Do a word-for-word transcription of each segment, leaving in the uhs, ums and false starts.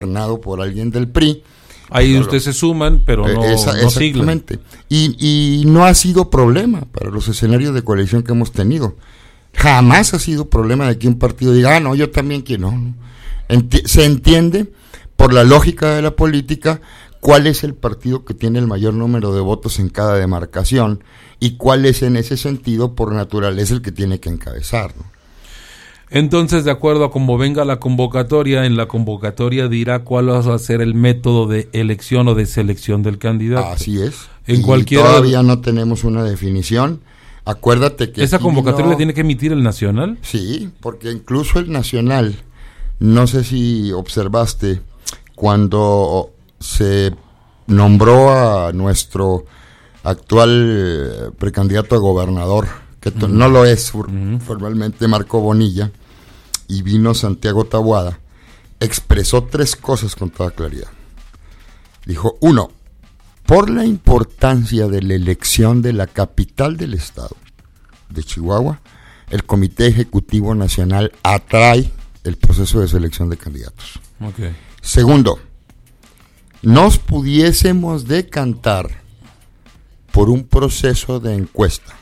gobernado por alguien del P R I. Ahí ustedes se suman, pero no, esa, no exactamente. Y, y no ha sido problema para los escenarios de coalición que hemos tenido. Jamás ha sido problema de que un partido diga, ah, no, yo también quiero. No. Enti- se entiende por la lógica de la política cuál es el partido que tiene el mayor número de votos en cada demarcación y cuál es en ese sentido por naturaleza el que tiene que encabezar, ¿no? Entonces, de acuerdo a cómo venga la convocatoria, en la convocatoria dirá cuál va a ser el método de elección o de selección del candidato. Así es. En y cualquiera... todavía no tenemos una definición. Acuérdate que... ¿Esa convocatoria no... la tiene que emitir el Nacional? Sí, porque incluso el Nacional, no sé si observaste, cuando se nombró a nuestro actual precandidato a gobernador, que uh-huh. no lo es uh-huh. formalmente, Marco Bonilla, y vino Santiago Taboada, expresó tres cosas con toda claridad. Dijo, uno, por la importancia de la elección de la capital del estado, de Chihuahua, el Comité Ejecutivo Nacional atrae el proceso de selección de candidatos. Okay. Segundo, nos pudiésemos decantar por un proceso de encuesta.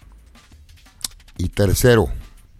Y tercero,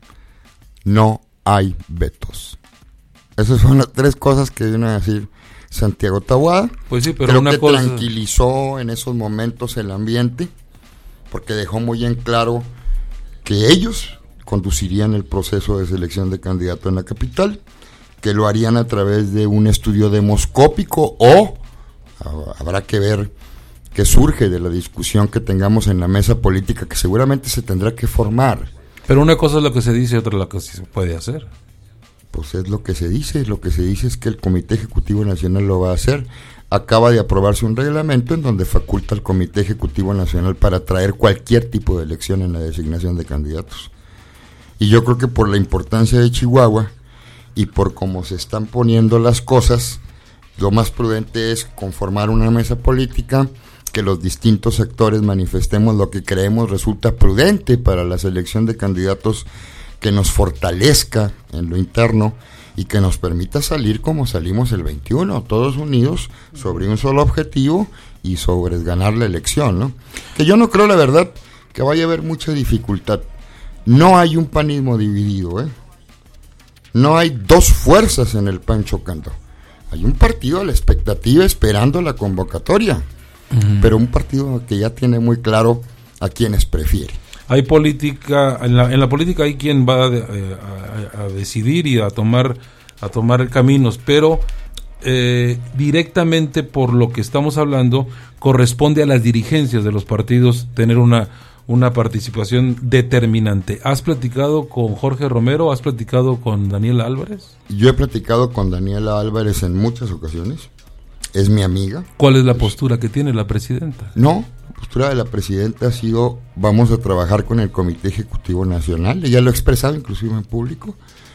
no hay vetos. Esas son las tres cosas que vino a decir Santiago Taboada. Pues sí, pero creo una que cosa... tranquilizó en esos momentos el ambiente, porque dejó muy en claro que ellos conducirían el proceso de selección de candidato en la capital, que lo harían a través de un estudio demoscópico o habrá que ver qué surge de la discusión que tengamos en la mesa política, que seguramente se tendrá que formar. Pero una cosa es lo que se dice y otra es lo que se puede hacer. Pues es lo que se dice, lo que se dice es que el Comité Ejecutivo Nacional lo va a hacer. Acaba de aprobarse un reglamento en donde faculta al Comité Ejecutivo Nacional para traer cualquier tipo de elección en la designación de candidatos. Y yo creo que por la importancia de Chihuahua y por cómo se están poniendo las cosas, lo más prudente es conformar una mesa política, que los distintos sectores manifestemos lo que creemos resulta prudente para la selección de candidatos, que nos fortalezca en lo interno y que nos permita salir como salimos el veintiuno, todos unidos sobre un solo objetivo y sobre ganar la elección, ¿no? Que yo no creo, la verdad, que vaya a haber mucha dificultad. No hay un panismo dividido, ¿eh? No hay dos fuerzas en el P A N chocando. Hay un partido a la expectativa esperando la convocatoria, uh-huh. pero un partido que ya tiene muy claro a quienes prefiere. Hay política, en la, en la política hay quien va a, a, a decidir y a tomar, a tomar caminos, pero eh, directamente por lo que estamos hablando, corresponde a las dirigencias de los partidos tener una, una participación determinante. ¿Has platicado con Jorge Romero? ¿Has platicado con Daniela Álvarez? Yo he platicado con Daniela Álvarez en muchas ocasiones. Es mi amiga. ¿Cuál es la postura que tiene la presidenta? No, la postura de la presidenta ha sido, vamos a trabajar con el Comité Ejecutivo Nacional. Ella lo ha expresado inclusive en público.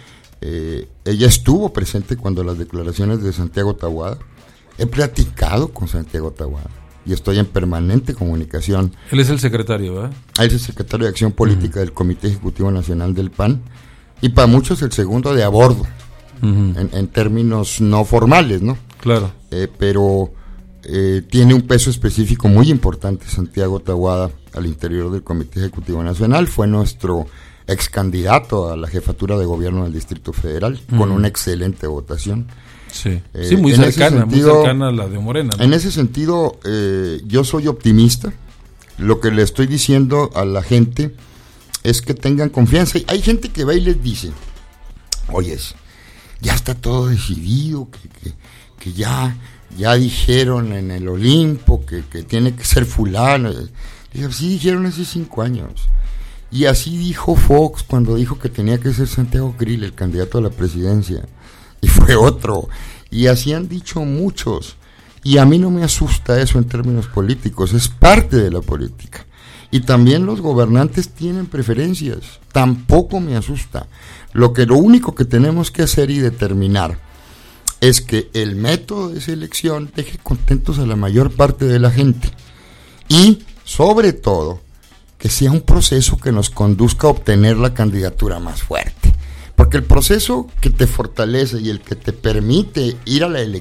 Eh, ella estuvo presente cuando las declaraciones de Santiago Taboada. He platicado con Santiago Taboada y estoy en permanente comunicación. Él es el secretario, ¿verdad? Él es el secretario de Acción Política uh-huh. del Comité Ejecutivo Nacional del P A N y para muchos el segundo de a bordo, uh-huh. en, en términos no formales, ¿no? Claro. Eh, pero eh, tiene un peso específico muy importante Santiago Taboada al interior del Comité Ejecutivo Nacional. Fue nuestro ex candidato a la jefatura de gobierno del Distrito Federal, uh-huh. con una excelente votación. Sí, eh, sí muy cercana, sentido, muy cercana a la de Morena, ¿no? En ese sentido, eh, yo soy optimista. Lo que le estoy diciendo a la gente es que tengan confianza. Hay gente que va y les dice, oyes, ya está todo decidido, que, que, que ya, ya dijeron en el Olimpo que, que tiene que ser fulano. Digo, sí dijeron hace cinco años. Y así dijo Fox cuando dijo que tenía que ser Santiago Krill el candidato a la presidencia. Y fue otro. Y así han dicho muchos. Y a mí no me asusta eso en términos políticos. Es parte de la política. Y también los gobernantes tienen preferencias. Tampoco me asusta. Lo que lo único que tenemos que hacer y determinar es que el método de selección deje contentos a la mayor parte de la gente. Y, sobre todo, que sea un proceso que nos conduzca a obtener la candidatura más fuerte. Porque el proceso que te fortalece y el que te permite ir a la elección